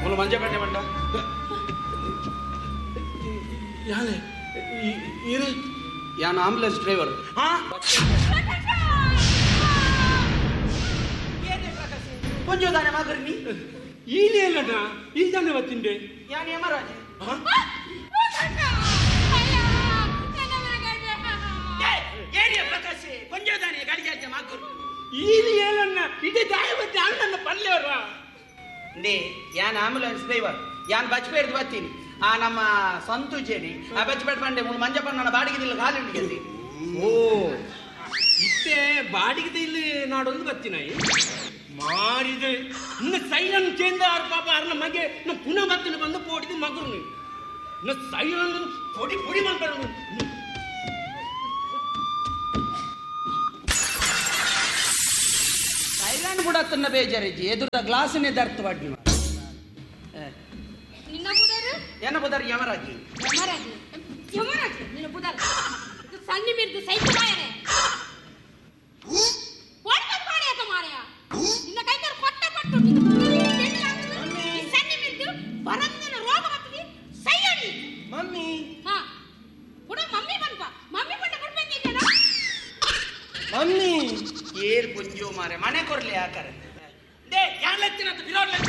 ಅವನು ಮಂಜ ಕಟ್ಟೆ ಬಂಡ ಯಾನೆ ಇರು ಯಾನು ಆಂಬುಲೆನ್ಸ್ ಡ್ರೈವರ್. ಕೊಂಚದಾನೆ ಮಾಗರ್ನಿ ಇಲ್ಲಿ ಅಲ್ಲಣ್ಣ ಇಲ್ದಾನೆ ಬತ್ತಿಂಡೆ ಯಾನು ಯಮರಾಜ್ ಏರಿಯ ಪ್ರಕಾಶ್ ಕೊಂಚದಾನೆ ಗಡಿಗೆ ಮಾಗರು ಇಲ್ಲಿ ಹೇಳಣ್ಣ ಇದೇ ದಾಯ ಬತ್ತಿ ಅಣ್ಣನ ಪಲ್ಲೆಯವರ ನೇ ಯಾನ್ ಆಂಬುಲೆನ್ಸ್ ಡ್ರೈವರ್ ಯಾನ್ ಬಚ್ಪೇಡ್ದು ಬರ್ತೀನಿ ಆ ನಮ್ಮ ಸಂತೂಜೇನಿ ಆ ಬಚ್ಪೇಡ್ ಬಂಡೆ ಮುನ್ ಮಂಜಪ್ಪನ ಬಾಡಿಗೆದಿಲ್ಲ ಕಾಲಿಂಡಿಗೆ. ಓ ಇತ್ತೆ ಬಾಡಿಗೆ ಇಲ್ಲಿ ನಾಡೊಂದು ಬತ್ತಿನಾಯಿ ಮಾರಿದೆ ಇನ್ನು ಸೈಲನ್ ಚೇಂದ ಆರು ಪಾಪ ಅರ್ನ ಮಗೆ ನಾ ಪುನಃ ಬತ್ತಿನ ಬಂದು ಪೋಡಿದು ಮಗರು ಇನ್ನು ಸೈಲನ್ ಪೊಡಿ ಪೊಡಿ ಮಾಡ್ಕೊಂಡು ಸೈಲನ್ ಕೂಡ ತನ್ನ ಬೇಜಾರಿಜಿ ಎದುರ ಗ್ಲಾಸ್ನೇ ದರ್ತ ಬಾಡ್ನಿ ನಿನ್ನ ಬುದಾರು ಏನ ಬುದಾರು ಯಮರಾಜಿ ಯಮರಾಜಿ ಯಮರಾಜಿ ನಿನ್ನ ಬುದಾರು ಇದು ಸನ್ನಿ ಮಿರ್ದು ಸೈಕಲ್ ಮಾಯರೆ ಕೊಡ್ತ ಪಾಡಿಯಾತ ಮಾರಯ ನಿನ್ನ ಕೈಕರ್ ಕೊಟ್ಟ ಪಟ್ಟು ಈ ಸನ್ನಿ ಮಿರ್ದು ಬರಂದನ ರೋಗ ಬರ್ತದಿ ಸೈಯಡಿ ಮಮ್ಮಿ ಹಾ ಕೂಡ ಮಮ್ಮಿ ಬಂತ ಮಮ್ಮಿ ಬಂದ ಕೊಡ್ಬೇಕಿಲ್ಲ ಮಮ್ಮಿ ಏರ್ ಪುಂಜೋ ಮಾರೆ ಮನೆ ಕೊರ್ಲಿ ಯಾಕರೆ ದೇ ಯಾನ್ ಲತ್ತಿನ ಬಿರೋಡ್ ಲತ್ತಿ